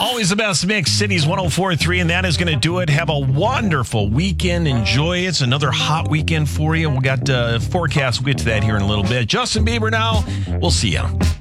Always the best mix, Cities 104.3, and that is going to do it. Have a wonderful weekend. Enjoy it. It's another hot weekend for you. We got forecast. We'll get to that here in a little bit. Justin Bieber now. We'll see you.